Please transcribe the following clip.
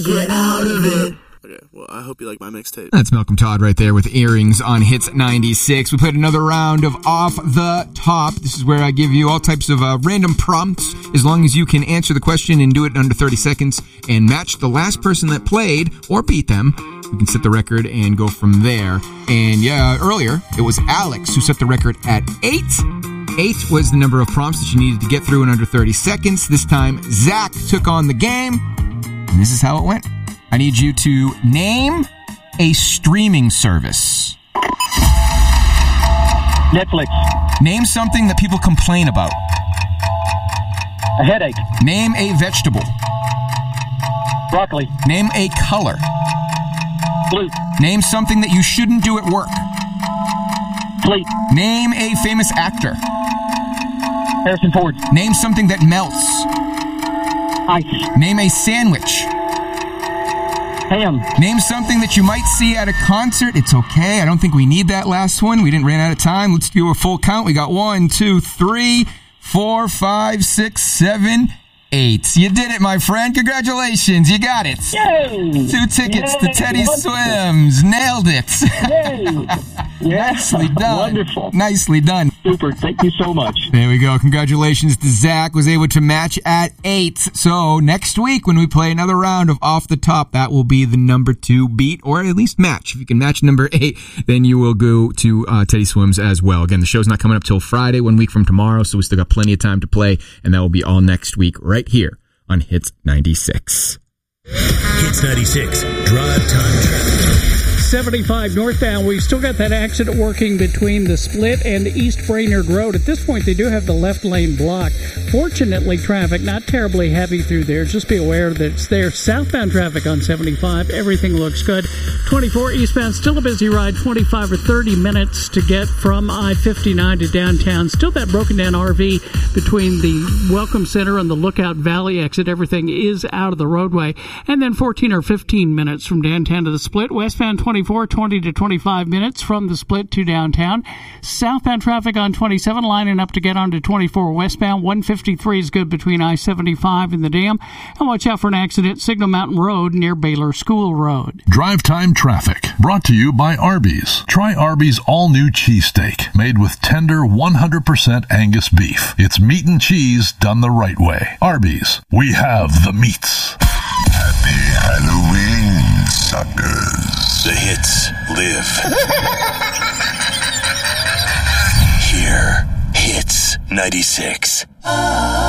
Get out of it. Okay, well, I hope you like my mixtape. That's Malcolm Todd right there with Earrings on Hits 96. We played another round of Off the Top. This is where I give you all types of random prompts, as long as you can answer the question and do it in under 30 seconds and match the last person that played or beat them. We can set the record and go from there. And yeah, earlier, it was Alex who set the record at 8. 8 was the number of prompts that you needed to get through in under 30 seconds. This time, Zach took on the game, and this is how it went. I need you to name a streaming service. Netflix. Name something that people complain about. A headache. Name a vegetable. Broccoli. Name a color. Blue. Name something that you shouldn't do at work. Sleep. Name a famous actor. Harrison Ford. Name something that melts. Ice. Name a sandwich. Ham. Name something that you might see at a concert. It's okay. I don't think we need that last one. We didn't run out of time. Let's do a full count. We got 1, 2, 3, 4, 5, 6, 7, 8. You did it, my friend. Congratulations. You got it. Yay! 2 tickets Yay! to Teddy Wonderful. Swims. Nailed it. Yay! Yeah. Nicely done. Wonderful. Nicely done. Super. Thank you so much. There we go. Congratulations to Zach. Was able to match at 8. So next week when we play another round of Off the Top, that will be the number 2 beat, or at least match. If you can match number 8, then you will go to Teddy Swims as well. Again, the show's not coming up till Friday, 1 week from tomorrow, so we still got plenty of time to play, and that will be all next week right here on Hits 96. Hits 96. Drive Time Traffic. 75 northbound, we still got that accident working between the Split and East Brainerd Road. At this point, they do have the left lane blocked. Fortunately, traffic not terribly heavy through there. Just be aware that it's there. Southbound traffic on 75, everything looks good. 24 eastbound, still a busy ride, 25 or 30 minutes to get from I-59 to downtown. Still that broken down RV between the Welcome Center and the Lookout Valley exit. Everything is out of the roadway. And then 14 or 15 minutes from downtown to the Split. Westbound 20 to 25 minutes from the Split to downtown. Southbound traffic on 27 lining up to get onto 24 westbound. 153 is good between I-75 and the Dam. And watch out for an accident, Signal Mountain Road near Baylor School Road. Drive Time Traffic, brought to you by Arby's. Try Arby's all-new cheesesteak, made with tender 100% Angus beef. It's meat and cheese done the right way. Arby's, we have the meats. Happy Halloween, suckers. The hits live here. Hits 96.